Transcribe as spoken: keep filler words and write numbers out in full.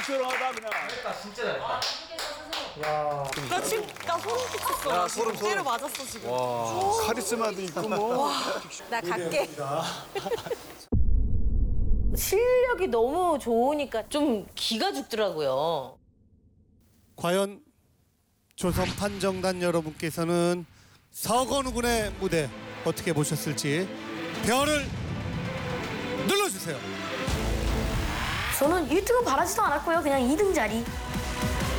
출렁출렁하다 그냥. 진짜 잘했다. 나 지금 나 소름 끼쳤어. 야, 소름, 소름. 때려 맞았어 지금. 카리스마도 있고 뭐. 나 갈게. 실력이 너무 좋으니까 좀 기가 죽더라고요. 과연 조선 판정단 여러분께서는 서건우 군의 무대 어떻게 보셨을지 별을 눌러주세요. 저는 일 등은 바라지도 않았고요. 그냥 이 등 자리.